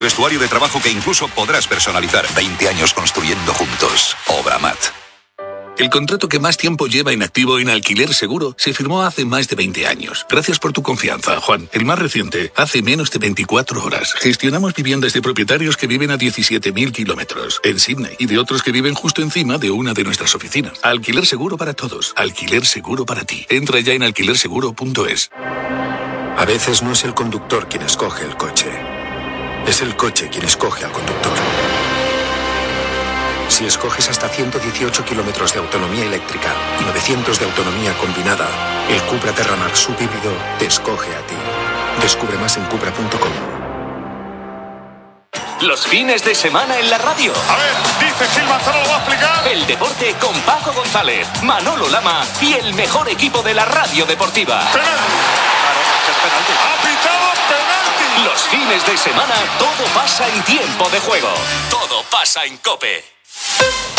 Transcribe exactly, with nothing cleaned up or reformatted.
Vestuario de trabajo que incluso podrás personalizar. veinte años construyendo juntos. Obramat. El contrato que más tiempo lleva en activo en Alquiler Seguro se firmó hace más de veinte años. Gracias por tu confianza, Juan. El más reciente, hace menos de veinticuatro horas. Gestionamos viviendas de propietarios que viven a diecisiete mil kilómetros en Sydney y de otros que viven justo encima de una de nuestras oficinas. Alquiler Seguro para todos. Alquiler Seguro para ti. Entra ya en alquiler seguro punto es. A veces no es el conductor quien escoge el coche. Es el coche quien escoge al conductor. Si escoges hasta ciento dieciocho kilómetros de autonomía eléctrica y novecientos de autonomía combinada, el Cupra Terramar subhíbrido te escoge a ti. Descubre más en cupra punto com. Los fines de semana en la radio. A ver, dice Gil Manzano, lo va a explicar. El deporte con Paco González, Manolo Lama y el mejor equipo de la radio deportiva. Penalti. Claro, es penalti. Ha pitado penalti. Los fines de semana todo pasa en tiempo de juego. Todo pasa en COPE.